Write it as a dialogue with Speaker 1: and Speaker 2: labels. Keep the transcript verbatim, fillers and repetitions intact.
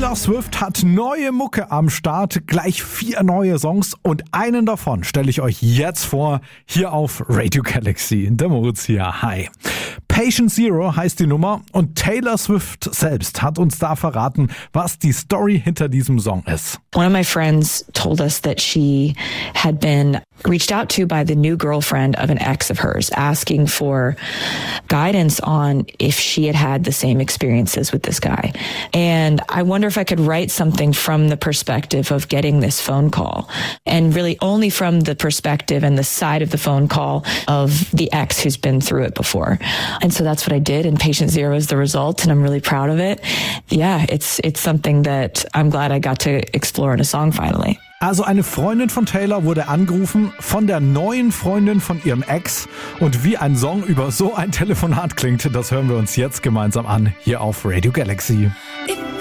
Speaker 1: Taylor Swift hat neue Mucke am Start, gleich vier neue Songs und einen davon stelle ich euch jetzt vor, hier auf Radio Galaxy. Der Moritz hier, hi. Patient Zero heißt die Nummer und Taylor Swift selbst hat uns da verraten, was die Story hinter diesem Song ist.
Speaker 2: One of my friends told us that she had been reached out to by the new girlfriend of an ex of hers, asking for guidance on if she had had the same experiences with this guy. And I wonder if I could write something from the perspective of getting this phone call, and really only from the perspective and the side of the phone call of the ex who's been through it before. And so that's what I did, and Patient Zero is the result, and I'm really proud of it. Yeah, it's it's something that I'm glad I got to explore in a song finally.
Speaker 1: Also eine Freundin von Taylor wurde angerufen von der neuen Freundin von ihrem Ex. Und wie ein Song über so ein Telefonat klingt, das hören wir uns jetzt gemeinsam an, hier auf Radio Galaxy.